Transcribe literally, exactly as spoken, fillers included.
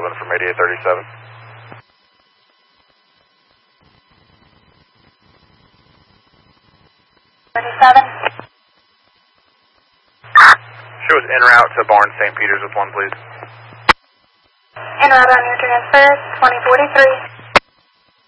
seven from eighty-eight thirty-seven. thirty-seven. She was en route to Barnes Saint Peters with one, please. En route on your transfer, twenty forty-three.